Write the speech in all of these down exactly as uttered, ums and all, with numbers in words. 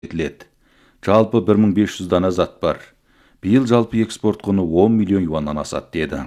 етіледі. Жалпы бір мың бес жүз дана зат бар. Биыл жалпы экспорт құны он миллион юаннан асады деді.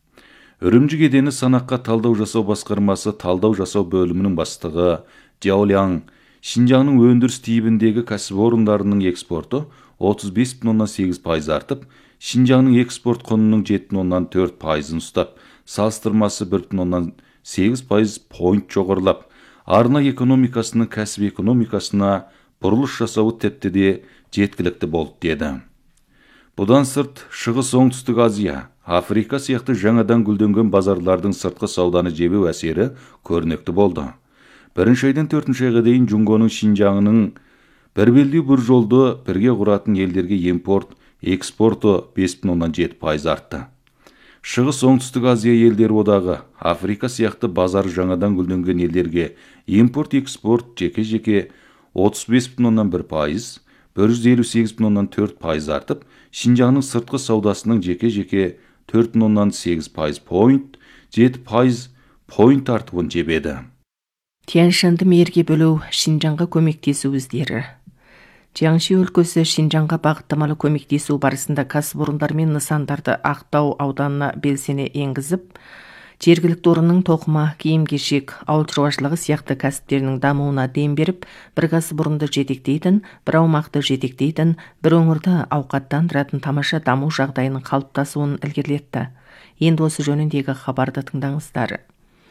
Үрімжі кедені санаққа талдау жасау басқармасы талдау жасау бөлімінің бастығы Джаолян Шинжаңның өндіріс типіндегі кәсіпорындарының экспорты отыз бес бүтін оннан сегіз пайыз артып, Шинжаңның экспорт құнының жеті бүтін оннан төрт пайызын ұстап, салыстырмасы бір бүтін оннан сегіз пайыз пойнт жоғарылап, арна экономикасының кәсіп экономикасына бұрылыш жасауы тіпті де жеткілікті болды деді. Бұдан сырт, Шығыс Оңтүстік Азия, Африка сияқты жаңадан гүлденген базарлардың сыртқы сауданы жебеу әсері көрнекті болды. Бірінші айдан төртінші айға дейін Жұңгоның Шинжаңының бір белдеу бір жолды бірге құратын елдерге импорт, экспорты бес бүтін оннан жеті пайыз артты. Шығыс Оңтүстік Азия елдері одағы, Африка сияқты базар жаңадан гүлденген елдерге импорт, экспорт жеке-жеке отыз бес бүтін оннан бір пайыз, бір жүз елу сегіз бүтін оннан төрт пайыз артып, Шинжаңның сыртқы саудасының жеке-жеке төрт бүтін оннан сегіз пайыз пойнт, жеті пайыз пойнт артуын жебеді. Тянь-Шаньды мерге бөлу Шинжаңға көмектесу өздері. Jiangxi өлкөсі Шинжаңға бағыттамалы көмектесу барысында кәсіпорындар мен нысандарды Ақтау ауданына белсене енгізіп, жергілікті орынның тоқыма, киім-кешек, ауыл шаруашылығы сияқты кәсіптерінің дамуына дем беріп, бір кәсіпорынды жетектейтін, бір аумақты жетектейтін, бір өңірді ауқаттандыратын тамаша даму жағдайының қалыптасуын ілгерілетті. Енді осы жөніндегі хабарды тыңдаңыздар.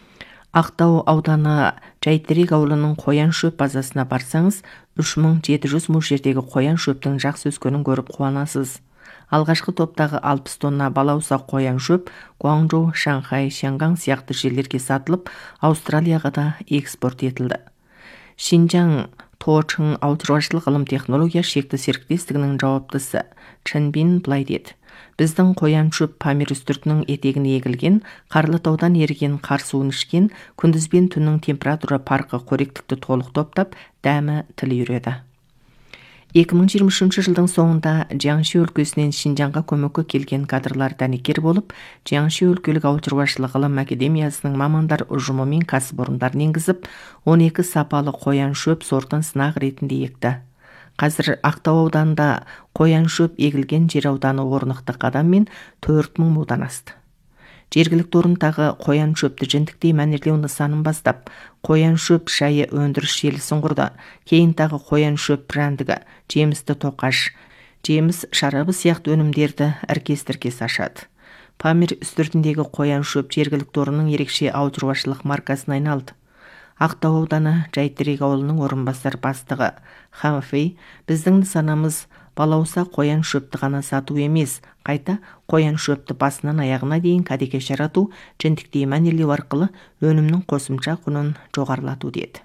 Ақтау ауданы Жайтерек ауылының қоян шөп базасына барсаңыз, үш мың жеті жүз мөлшердегі қоян шөптің жақсы өскенін көріп қуанасыз. Алғашқы топтағы алпыс тонна балауса қоян шөп Гуанчжоу, Шанхай, Шаньган сияқты жерлерге сатылып, Аустралияға да экспорт етілді. Шинжаң Тоочың ауыл шаруашылық ғылым технология шекті серіктестігінің жауаптысы Чен Бин былай деді. Біздің қоян шөп Памир үстіртінің етегіне егілген, Қарлытаудан ерген қар суын ішкен, күндіз бен түннің температура парқы қоректікті толық топтап, дәмі тілі үйреді. екі мың жиырма үшінші жылдың соңында Jiangxi өлкесінен Шинжаңға көмекке келген кадрлар дәнекер болып, Jiangxi өлкелік ауыл шаруашылығы ғылым академиясының мамандар ұжымы мен кәсіпорындарын енгізіп, он екі сапалы қоян шөп сортын сынақ ретінде екті. Қазір Ақтау ауданында қоян шөп егілген жер ауданы орнықты қадаммен төрт мың мудан асты. Жергілікті орындағы қоян шөпті жіндіктей мәнерлеу нысанын бастап, қоян шөп шайы өндіріс желісін құрды. Кейін тағы қоян шөп брендігі, жемісті тоқаш, жеміс шарабы сияқты өнімдерді іркес-тіркес ашады. Памир үстіртіндегі қоян шөп жергілікті орынның ерекше ауыл шаруашылық маркасына айналды. Ақтау ауданы Жайтерек ауылының орынбасар бастығы Хан Фэй, біздің нысанамыз балауса қоян шөпті ғана сату емес, қайта қоян шөпті басынан аяғына дейін кәдеге жарату, жіндіктей мәнерлеу арқылы өнімнің қосымша құнын жоғарылату деді.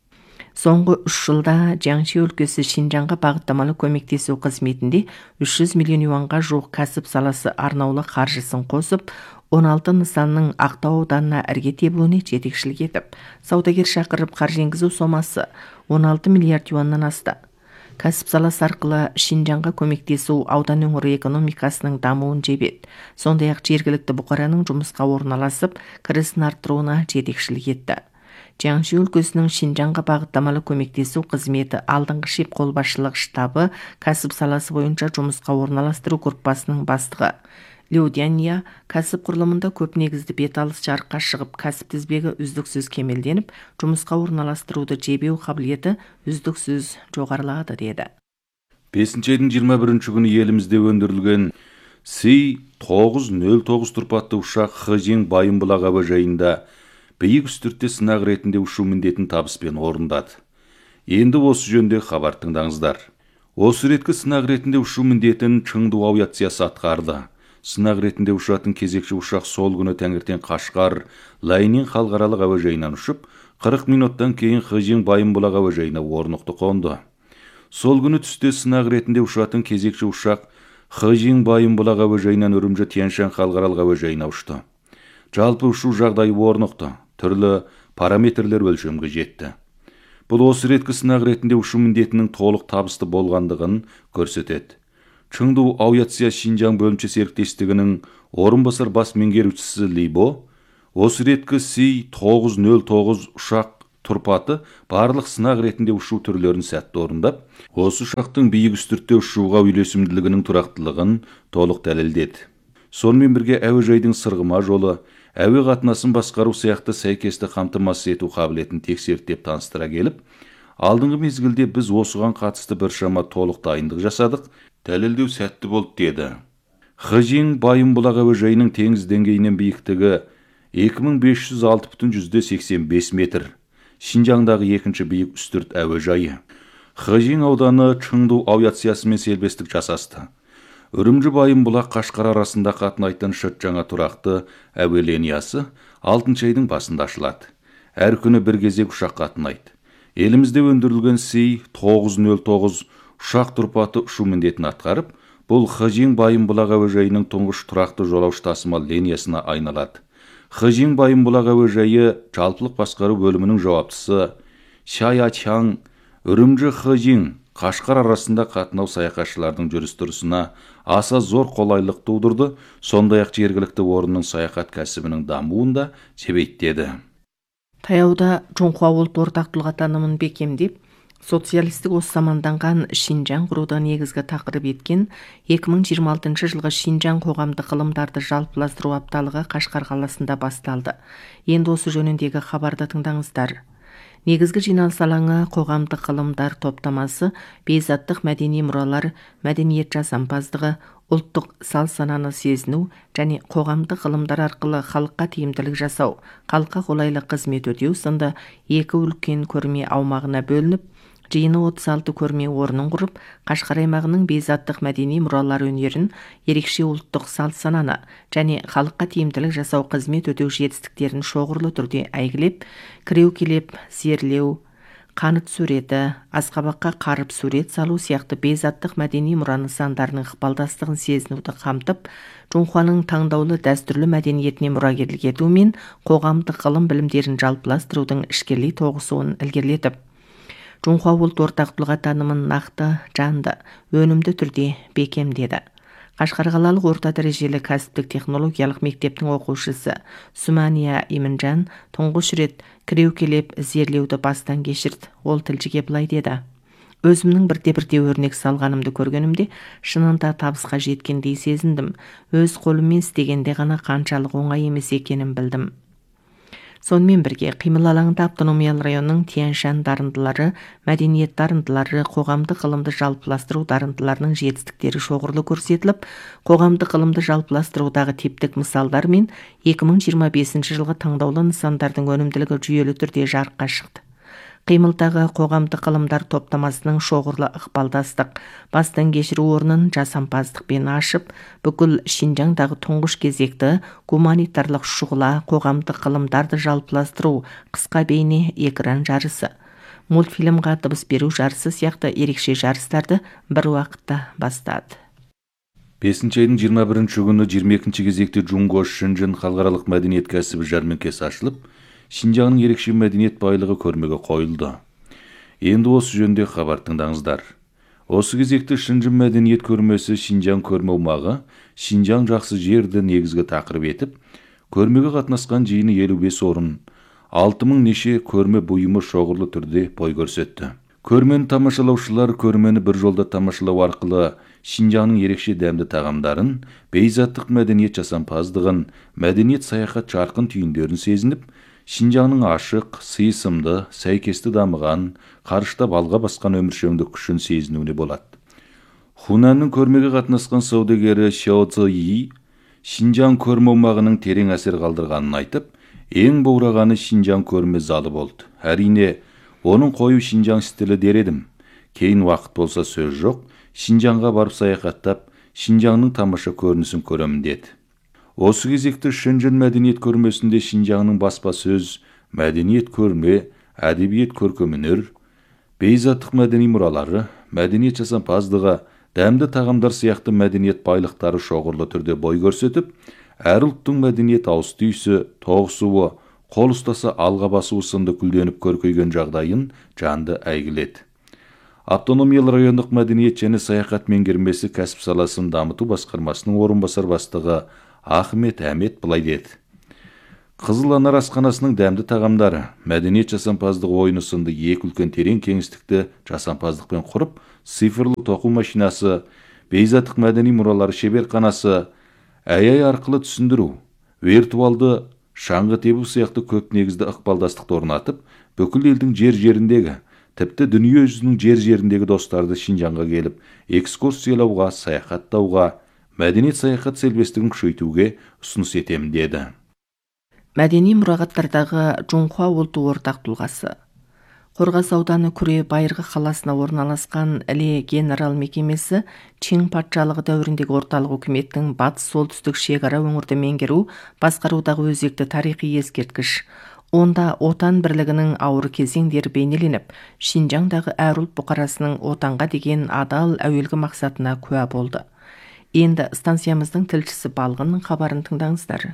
Соңғы үш жылда Jiangxi өлкесі Шинжаңға бағыттамалы көмектесу қызметінде үш жүз миллион юанға жуық кәсіп саласы арнаулы қаржысын қосып, он алты нысанның Ақтау ауданына ірге тебуіне жетекшілік етіп, саудагер шақырып қаржы енгізу сомасы он алты миллиард юаннан асты. Кәсіп саласы арқылы Шинжаңға көмектесу аудан өңірі экономикасының дамуын жебеді. Сондай-ақ жергілікті бұқараның жұмысқа орналасып, кірісін арттыруына жетекшілік етті. Jiangxi өлкесінің Шинжаңға бағыттамалы көмектесу қызметі алдыңғы шеп қолбасшылық штабы кәсіп саласы бойынша жұмысқа орналастыру группасының бастығы Лю Дянья кәсіп құрылымында көп негізді беталыс жарыққа шығып, кәсіп тізбегі үздіксіз кемелденіп, жұмысқа орналастыруды жебеу қабілеті үздіксіз жоғарылады деді. бесінші айдың жиырма бірінші күні елімізде өндірілген Си тоғыз нөл тоғыз тұрпатты ұшақ Хэжин Байымбұлақ әуежайында биік үстіртте сынақ ретінде ұшу міндетін табыспен орындады. Енді осы жөнде хабар тыңдаңыздар. Осы реткі сынақ ретінде ұшу міндетін Чыңду авиациясы атқарды. Сынақ ретінде ұшатын кезекші ұшақ сол күні таңертең Қашқар, Лайнин халықаралық әуежайынан ұшып, қырық минуттан кейін Хэжин Байымбұлақ әуежайына орнықты қонды. Сол күні түсте сынақ ретінде ұшатын кезекші ұшақ Хэжин Байымбұлақ әуежайынан Үрімжі Тянь-Шань халықаралық әуежайына ұшты. Жалпы ұшу жағдайы орнықты, түрлі параметрлер өлшемге жетті. Бұл осы реткі сынақ ретінде ұшу міндетінің толық табысты болғандығын көрсетеді. Чыңду авиация Шинжаң бөлімше серіктестігінің орынбасар бас меңгерушісі Ли Бо осы реткі Си тоғыз нөл тоғыз ұшақ тұрпаты барлық сынақ ретінде ұшу түрлерін сәтті орындап, осы ұшақтың биік үстіртте ұшуға үйлесімділігінің тұрақтылығын толық дәлелдеді. Сонымен бірге әуежайдың сырғыма жолы, әуе қатынасын басқару сияқты сәйкесті қамтамасыз ету қабілетін тексерді деп таныстыра келіп, алдыңғы мезгілде біз осыған қатысты біршама толық дайындық жасадық, дәлелдеу сәтті болды деді. Хажин Байымбұлақ әуежайының теңіз деңгейінен биіктігі екі мың бес жүз алты бүтін жүзден сексен бес метр. Шинжаңдағы екінші биік үстірт әуежайы. Хажин ауданы Чыңду авиациясымен сербестік жасасты. Үрімжі Байымбұлақ Қашқар арасында қатынайтын шыт жаңа тұрақты әуе линиясы алтыншы айдың басында ашылады. Әр күні бір кезек ұшақ қатынайды. Елімізде өндірілген Си тоғыз нөл тоғыз ұшақ тұрпаты ұшу міндетін атқарып, бұл Хажин Байымбұлақ әуежайының тұңғыш тұрақты жолаушы тасымал линиясына айналады. Хажин Байымбұлақ әуежайы жалпылық басқару бөлімінің жауаптысы Шаячаң Үрімжі Хажин Қашқар арасында қатынау саяхатшылардың жүріс-тұрысына аса зор қолайлық тудырды, сондай-ақ жергілікті орынның саяхат кәсібінің дамуында себептеді. Таяуда Жоңхуа ұлт ортақтылығы танымын бекемдеп, социалистік осы заманданған Шинжаң құруды негізгі тақырып еткен екі мың жиырма алтыншы жылғы Шинжаң қоғамдық ғылымдарды жалпыластыру апталығы Қашқар қаласында басталды. Енді осы жөніндегі хабарды тыңдаңыздар. Негізгі жиналыс алаңы қоғамдық ғылымдар топтамасы, бейзаттық мәдени мұралар, мәдениет жасампаздығы, ұлттық сал-сананы сезіну және қоғамдық ғылымдар арқылы халыққа тиімділік жасау, халыққа қолайлы қызмет өтеу сынды екі үлкен көрме аумағына бөлініп, жиыны отыз алты көрме орнын құрып, Қашқар аймағының бейзаттық мәдени мұралар өнерін, ерекше ұлттық салт-сананы және халыққа тиімділік жасау қызмет өтеу жетістіктерін шоғырлы түрде әйгілеп, кіреу-келеп, зерлеу, қанат суреті, асқабаққа қарып сурет салу сияқты бейзаттық мәдени мұра нысандарының ықпалдастығын сезінуді қамтып, Жоңхуаның таңдаулы дәстүрлі мәдениетіне мұрагерлік ету мен қоғамдық ғылым білімдерін жалпыластырудың ішкерлей тоғысуын ілгерілетіп, Жоңхуа ұлт ортақтылығы танымын нақты, жанды, өнімді түрде бекемдеді. Қашқар қалалық орта дәрежелі кәсіптік технологиялық мектептің оқушысы Сумания Имінжан тұңғыш рет кіреу-келеп зерлеуді бастан кешірді. Ол тілшіге былай деді: өзімнің бірде-бірде өрнек салғанымды көргенімде шынында табысқа жеткендей сезіндім. Өз қолыммен істегенде ғана қаншалық оңай емес екенін білдім. Сонымен бірге қимыл алаңында автономиялы районның Тянь-Шань дарындылары, мәдениет дарындылары, қоғамдық ғылымды жалпыластыру дарындыларының жетістіктері шоғырлы көрсетіліп, қоғамдық ғылымды жалпыластырудағы типтік мысалдар мен екі мың жиырма бесінші жылғы таңдаулы нысандардың өнімділігі жүйелі түрде жарыққа шықты. Қимылдағы қоғамдық ғылымдар топтамасының шоғырлы ықпалдастық, бастан кешіру орнын жасампаздықпен ашып, бүкіл Шинжаңдағы тұңғыш кезекті гуманитарлық шұғыла қоғамдық ғылымдарды жалпыластыру қысқа бейне экран жарысы, мультфильмға дыбыс беру жарысы сияқты ерекше жарыстарды бір уақытта бастады. бесінші айдың жиырма бірінші күні жиырма екінші кезекте Джунго Шэньчжэн халықаралық мәдениет кәсібі жәрмеңкесі ашылып, Шинжаңның ерекше мәдениет байлығы көрмеге қойылды. Енді осы жөнде хабар тыңдаңыздар. Осы кезекте Шэньчжэн мәдениет көрмесі Шинжаң көрме аумағы Шинжаң жақсы жерді негізгі тақырып етіп, көрмеге қатынасқан жиыны елу бес орын, алты мың неше көрме бұйымы шоғырлы түрде бой көрсетті. Көрмені тамашалаушылар көрмені бір жолда тамашалау арқылы Шинжаңның ерекше дәмді тағамдарын, бейзаттық мәдениет жасампаздығын, мәдениет саяхат жарқын түйіндерін сезініп, Шинжаңның ашық, сыйсымды, сәйкесті дамыған, қарыштап алға басқан өміршеңдік күшін сезінуіне болады. Хунанның көрмеге қатынасқан саудагері Шяо Цзъи Шинжаң көрме аумағының терең әсер қалдырғанын айтып, ең баурағаны Шинжаң көрме залы болды. Әрине, оның қою Шинжаң стилі дер едім. Кейін уақыт болса сөз жоқ, Шинжаңға барып саяхаттап, Шинжаңның тамаша көрінісін көремін деді. Осы кезекте Шэньчжэн мәдениет көрмесінде Шинжаңның баспасөз, мәдениет көрме, әдебиет көркемөнер, бейзаттық мәдени мұралары, мәдениет жасампаздығы, дәмді тағамдар сияқты мәдениет байлықтары шоғырлы түрде бой көрсетіп, әр ұлттың мәдениет ауыз түйісі, тоғысуы, қол ұстаса алға басуы сынды күлденіп көркейген жағдайын жанды әйгіледі. Автономиялы райондық мәдениет және саяхат меңгермесі кәсіп саласын дамыту басқармасының орынбасар бастығы Ахмет Әмет былай деді: Қызыл Анар асханасының дәмді тағамдары, мәдениет жасампаздық ойыны сынды екі үлкен терең кеңістікті жасампаздықпен құрып, цифрлы тоқу машинасы, бейзаттық мәдени мұралары шеберханасы, ай-ай арқылы түсіндіру, виртуалды шаңғы тебу сияқты көп негізді ықпалдастықты орнатып, бүкіл елдің жер-жеріндегі, тіпті дүние жүзінің жер-жеріндегі достарды Шинжаңға келіп, экскурсиялауға, саяхаттауға, мәдениет саяхат селбестігін күшейтуге ұсыныс етемін деді. Мәдени мұрағаттардағы Жунхуа ұлты ортақ тұлғасы. Қорғас ауданы Күре Байырғы қаласына орналасқан Іле генерал мекемесі Чин патшалығы дәуіріндегі орталық үкіметтің батыс солтүстік шекара өңірді меңгеру, басқарудағы өзекті тарихи ескерткіш. Онда отан бірлігінің ауыр кезеңдері бейнеленіп, Шинжаңдағы әр ұлт бұқарасының отанға деген адал әуелгі мақсатына куә болды. Енді станциямыздың тілшісі Балғынның хабарын тыңдаңыздар.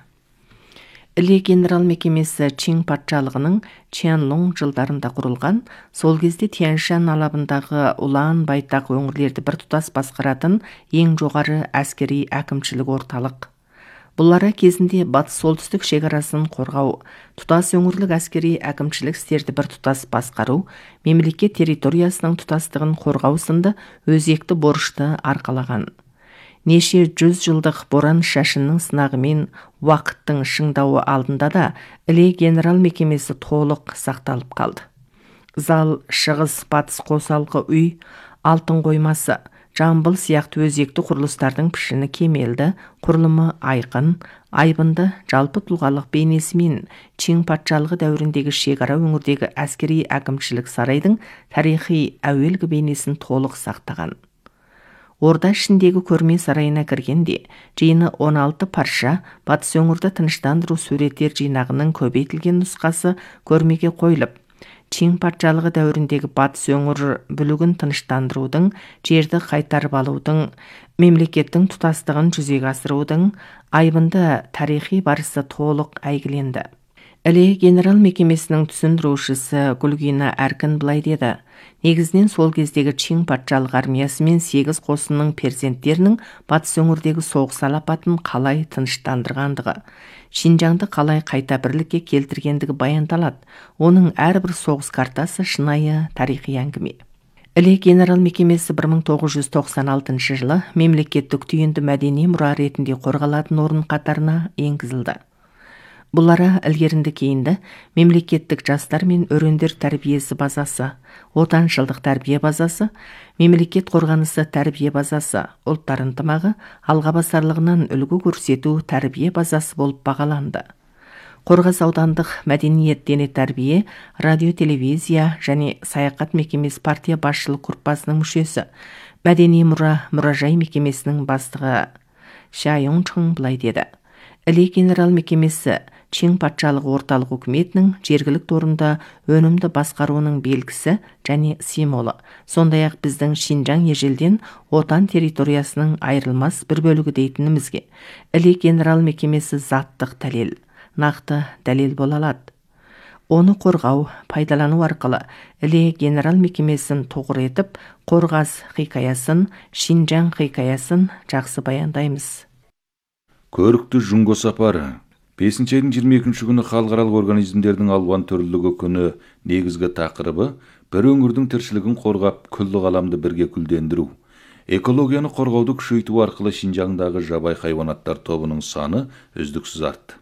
Іле генерал мекемесі Чин патшалығының Чянлong жылдарында құрылған, сол кезде Тянь-Шань алабындағы ұлан байтақ өңірлерді бір тұтас басқаратын ең жоғары әскери әкімшілік орталық. Бұлары кезінде батыс солтүстік шекарасын қорғау, тұтас өңірлік әскери әкімшілік істерді бір тұтас басқару, мемлекет территориясының тұтастығын қорғау сынды өзекті борышты арқалаған. Неше жүз жылдық боран шашынның сынағымен уақыттың шыңдауы алдында да Іле генерал мекемесі толық сақталып қалды. Зал, шығыс, батыс қосалқы үй, алтын қоймасы, Жамбыл сияқты өзекті құрылыстардың пішіні кемелді, құрылымы айқын, айбынды, жалпы тұлғалық бейнесімен Чин патшалығы дәуіріндегі шекара өңірдегі әскери әкімшілік сарайдың тарихи әуелгі бейнесін толық сақтаған. Орда ішіндегі көрме сарайына кіргенде, жиыны он алты парша батыс өңірді тыныштандыру суреттер жинағының көбейтілген нұсқасы көрмеге қойылып, Чин патшалығы дәуіріндегі батыс өңір бүлігін тыныштандырудың, жерді қайтарып алудың, мемлекеттің тұтастығын жүзеге асырудың айбынды тарихи барысы толық әйгіленді. Іле генерал мекемесінің түсіндірушісі Гүлгина Әркін былай деді: негізінен сол кездегі Чин патшалық армиясы мен сегіз қосынның перзенттерінің батыс өңірдегі соғыс алапатын қалай тыныштандырғандығы, Шинжаңды қалай қайта бірлікке келтіргендігі баяндалады. Оның әрбір соғыс картасы шынайы тарихи әңгіме. Іле генерал мекемесі бір мың тоғыз жүз тоқсан алтыншы жылы мемлекеттік түйінді мәдени мұра ретінде қорғалатын орын қатарына енгізілді. Бұлары ілгерінді кейінді мемлекеттік жастар мен өрендер тәрбиесі базасы, отаншылдық тәрбие базасы, мемлекет қорғанысы тәрбие базасы, ұлттар ынтымағы, алғабасарлығынан үлгі көрсету тәрбие базасы болып бағаланды. Қорғас аудандық мәдениет дене тәрбие, радио телевизия және саяхат мекемесі партия басшылық группасының мүшесі, мәдени мұра мұражай мекемесінің бастығы Шайончың былай деді: Іле генерал мекемесі Чин патшалығы орталық үкіметінің жергілікті орында өнімді басқаруының белгісі және символы. Сондай-ақ біздің Шинжаң ежелден отан территориясының айырылмас бір бөлігі дейтінімізге Іле генерал мекемесі заттық дәлел, нақты дәлел бола алады. Оны қорғау, пайдалану арқылы Іле генерал мекемесін тоғыр етіп, Қорғас хикаясын, Шинжаң хикаясын жақсы баяндаймыз. Көрікті Жунго сапары. бесінші айдың жиырма екінші күні халықаралық организмдердің алуан түрлілігі күні негізгі тақырыбы бір өңірдің тіршілігін қорғап, күллі ғаламды бірге күлдендіру. Экологияны қорғауды күшейту арқылы Шинжаңдағы жабайы хайуанаттар тобының саны үздіксіз артты.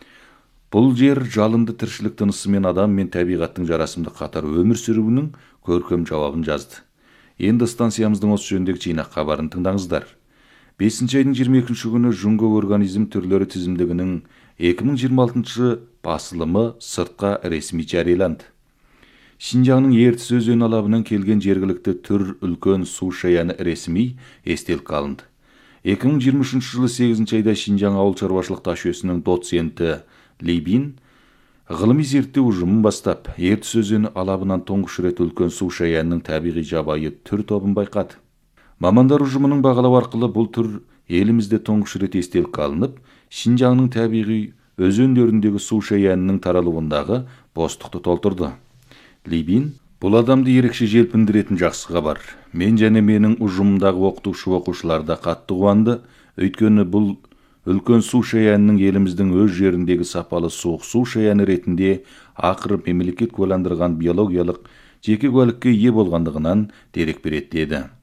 Бұл жер жалынды тіршілік тынысымен адам мен табиғаттың жарасымды қатар өмір сүруінің көркем жауабын жазды. Енді станциямыздың осы жөніндегі жинақ хабарын тыңдаңыздар. бесінші айдың жиырма екінші күні Жунго организм түрлері тізімдігінің екі мың жиырма алтыншы басылымы сыртқа ресми жарияланды. Шинжаңның Ертіс өзені алабынан келген жергілікті түр үлкен су шаяны ресми естелік алынды. екі мың жиырма үшінші жылы сегізінші айда Шинжаң ауыл шаруашылық ташөсінің доценті Либин ғылыми зерттеу ұжымын бастап, Ертіс өзені алабынан тұңғыш рет үлкен су шаянының табиғи жабайы түр тобын байқады. Мамандар ұжымының бағалау арқылы бұл түр елімізде тұңғыш рет естелік алынып, Шинжаңның табиғи өзендеріндегі су шаянының таралуындағы бостықты толтырды. Либин: бұл адамды ерекше желпіндіретін жақсы хабар. Мен және менің ұжымымдағы оқытушы оқушыларда қатты қуанды, өйткені бұл үлкен су шаянының еліміздің өз жеріндегі сапалы суық су шаяны ретінде ақыры мемлекет куәландырған биологиялық жеке куәлікке ие болғандығынан дерек береді деді.